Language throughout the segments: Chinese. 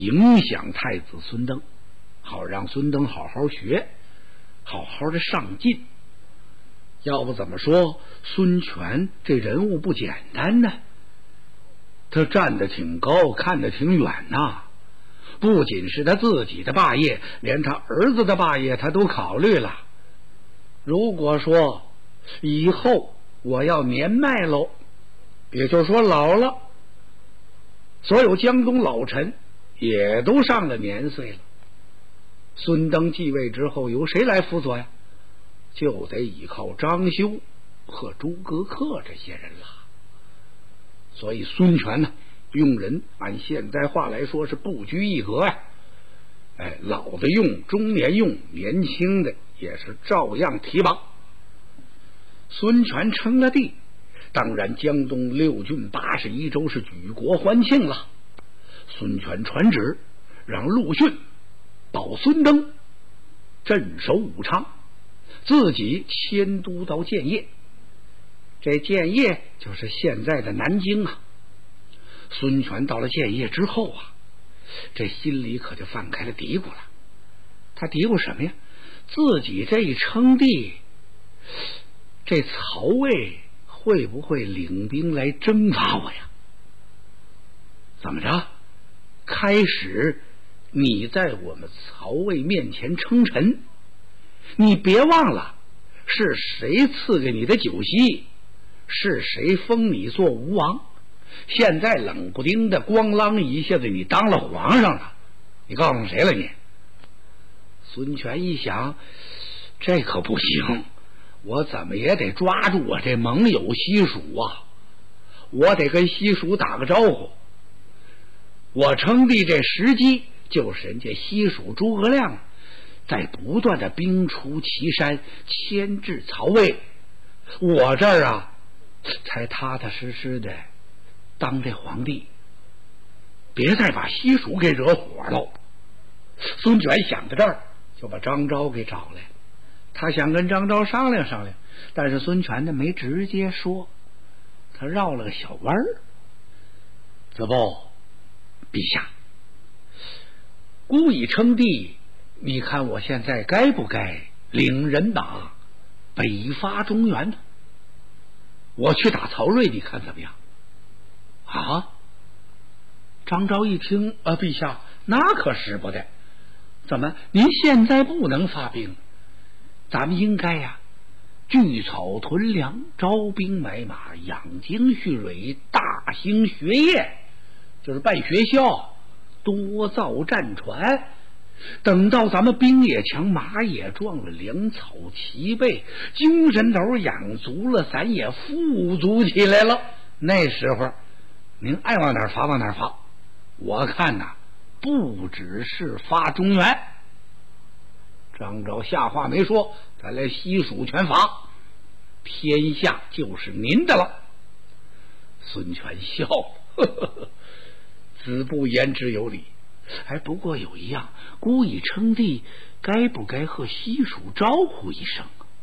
影响太子孙登，好让孙登好好学，好好的上进。要不怎么说孙权这人物不简单呢？他站得挺高，看得挺远呐。不仅是他自己的霸业，连他儿子的霸业他都考虑了。如果说以后我要年迈喽，也就是说老了，所有江东老臣也都上了年岁了，孙登继位之后由谁来辅佐呀？就得依靠张修和诸葛恪这些人了。所以孙权呢，用人按现在话来说是不拘一格呀。老的用，中年用，年轻的也是照样提拔。孙权称了帝，当然江东6郡81州是举国欢庆了。孙权传旨让陆逊保孙登镇守武昌，自己迁都到建业。这建业就是现在的南京啊。孙权到了建业之后啊，这心里可就放开了嘀咕了。他嘀咕什么呀？自己这一称帝，这曹魏会不会领兵来征伐我呀？怎么着？开始你在我们曹魏面前称臣，你别忘了是谁赐给你的酒席，是谁封你做吴王。现在冷不丁的咣啷一下子你当了皇上了，你告诉谁了你？孙权一想，这可不行，我怎么也得抓住我这盟友西蜀啊，我得跟西蜀打个招呼。我称帝这时机就是人家西蜀诸葛亮在不断的兵出祁山，牵制曹魏，我这儿啊才踏踏实实的当这皇帝，别再把西蜀给惹火喽。孙权想到这儿，就把张昭给找来，他想跟张昭商量商量，但是孙权呢没直接说，他绕了个小弯儿。子布，陛下，孤已称帝，你看我现在该不该领人马北伐中原呢？我去打曹睿，你看怎么样？啊！张昭一听，陛下，那可使不得。怎么？您现在不能发兵？咱们应该呀，聚草屯粮，招兵买马，养精蓄锐，大兴学业，就是办学校，多造战船。等到咱们兵也强，马也壮了，粮草齐备，精神头养足了，咱也富足起来了。那时候您爱往哪儿发往哪儿发，我看呐，不只是发中原。张昭下话没说，咱来西蜀全伐，天下就是您的了。孙权笑了，呵呵呵，子布言之有理。不过有一样，孤已称帝，该不该和西蜀招呼一声啊？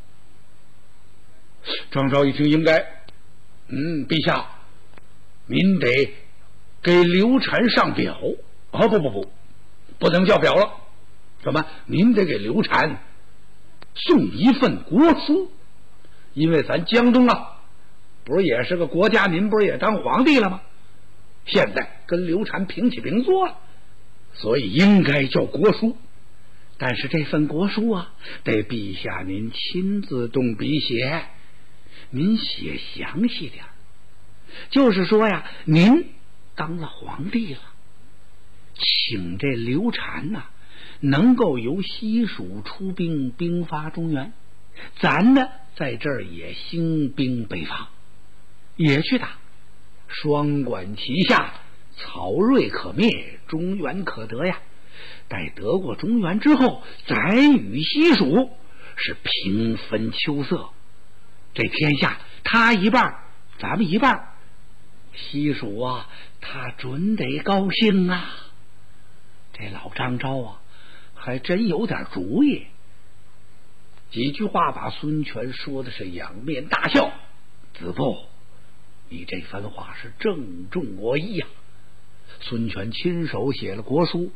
张昭一听，应该。陛下，您得给刘禅上表。不能叫表了。怎么？您得给刘禅送一份国书，因为咱江东啊，不是也是个国家，您不是也当皇帝了吗？现在跟刘禅平起平坐了，所以应该叫国书。但是这份国书啊，得陛下您亲自动笔写，您写详细点，就是说呀，您当了皇帝了，请这刘禅呐，能够由西蜀出兵兵发中原，咱呢在这儿也兴兵北伐，也去打，双管齐下，曹睿可灭，中原可得呀。待得过中原之后，咱与西蜀是平分秋色，这天下他一半咱们一半，西蜀啊他准得高兴啊。这老张昭啊还真有点主意，几句话把孙权说的是仰面大笑。子布，你这番话是正中我意呀。 孙权亲手写了国书，